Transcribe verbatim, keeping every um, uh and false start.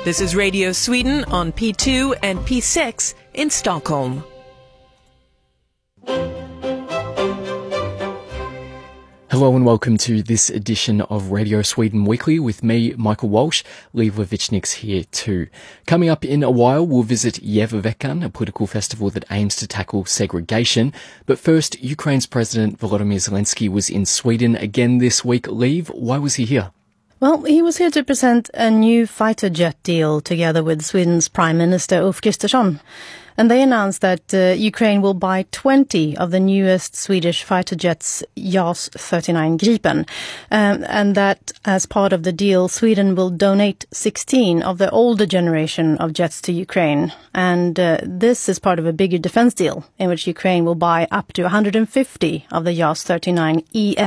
This is Radio Sweden on P two and P six in Stockholm. Hello and welcome to this edition of Radio Sweden Weekly with me, Michael Walsh. Liv Levitsnik's here too. Coming up in a while, we'll visit Gävleveckan, a political festival that aims to tackle segregation. But first, Ukraine's President Volodymyr Zelensky was in Sweden again this week. Liv, why was he here? Well, he was here to present a new fighter jet deal together with Sweden's Prime Minister Ulf Kristersson. And they announced that uh, Ukraine will buy twenty of the newest Swedish fighter jets JAS thirty-nine Gripen. Um, and that as part of the deal, Sweden will donate sixteen of the older generation of jets to Ukraine. And uh, this is part of a bigger defense deal in which Ukraine will buy up to one hundred fifty of the JAS thirty-nine E